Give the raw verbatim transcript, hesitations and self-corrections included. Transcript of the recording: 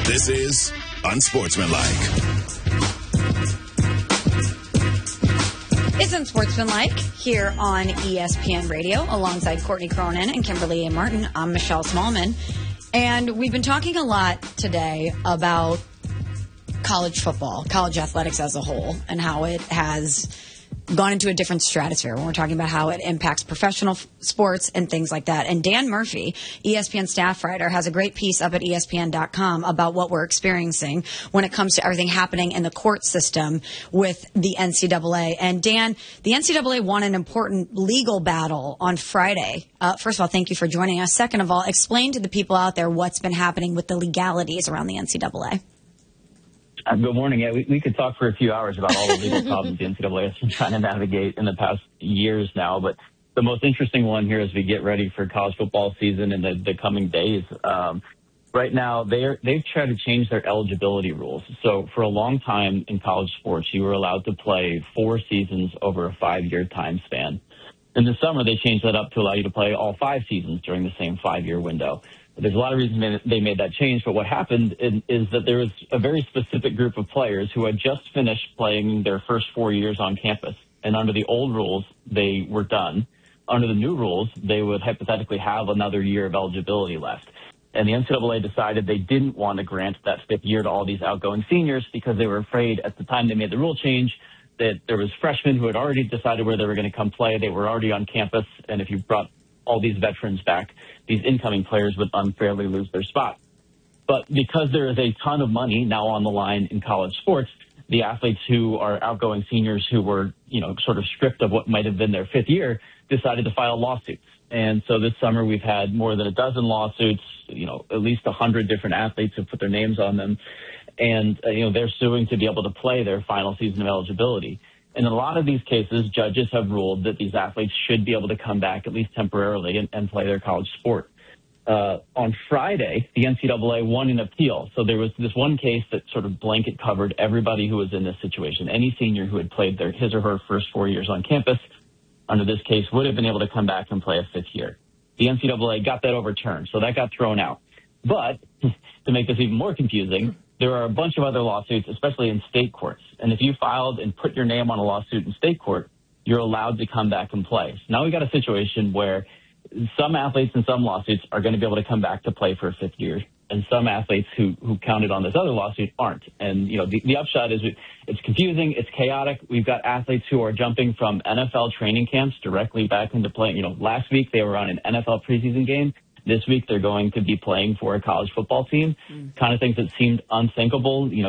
This is Unsportsmanlike. It's Unsportsmanlike here on E S P N Radio alongside Courtney Cronin and Kimberly A. Martin. I'm Michelle Smallman. And we've been talking a lot today about college football, college athletics as a whole, and how it has gone into a different stratosphere when we're talking about how it impacts professional f- sports and things like that. And Dan Murphy, E S P N staff writer, has a great piece up at E S P N dot com about what we're experiencing when it comes to everything happening in the court system with the N C double A. And Dan, the N C double A won an important legal battle on Friday. Uh, first of all, thank you for joining us. Second of all, explain to the people out there what's been happening with the legalities around the N C double A. Uh, good morning. Yeah, we, we could talk for a few hours about all the legal problems the N C double A has been trying to navigate in the past years now. But the most interesting one here as we get ready for college football season in the, the coming days. Um, right now, they're, they've tried to change their eligibility rules. So for a long time in college sports, you were allowed to play four seasons over a five-year time span. In the summer, they changed that up to allow you to play all five seasons during the same five-year window. There's a lot of reasons they made that change, but what happened is that there was a very specific group of players who had just finished playing their first four years on campus. And under the old rules, they were done. Under the new rules, they would hypothetically have another year of eligibility left. And the N C double A decided they didn't want to grant that fifth year to all these outgoing seniors because they were afraid at the time they made the rule change that there was freshmen who had already decided where they were going to come play. They were already on campus. And if you brought all these veterans back, these incoming players would unfairly lose their spot. But because there is a ton of money now on the line in college sports, the athletes who are outgoing seniors who were, you know, sort of stripped of what might have been their fifth year decided to file lawsuits. And so this summer we've had more than a dozen lawsuits, you know, at least a hundred different athletes have put their names on them. And, uh, you know, they're suing to be able to play their final season of eligibility. In a lot of these cases, judges have ruled that these athletes should be able to come back at least temporarily and, and play their college sport. Uh, on Friday, the N C double A won an appeal. So there was this one case that sort of blanket covered everybody who was in this situation. Any senior who had played their his or her first four years on campus under this case would have been able to come back and play a fifth year. The N C double A got that overturned, so that got thrown out. But to make this even more confusing, there are a bunch of other lawsuits, especially in state courts. And if you filed and put your name on a lawsuit in state court, you're allowed to come back and play. So now we've got a situation where some athletes in some lawsuits are going to be able to come back to play for a fifth year, and some athletes who, who counted on this other lawsuit aren't. And, you know, the, the upshot is it's confusing, it's chaotic. We've got athletes who are jumping from N F L training camps directly back into playing. You know, last week they were on an N F L preseason game. This week they're going to be playing for a college football team, mm. kind of things that seemed unthinkable, you know,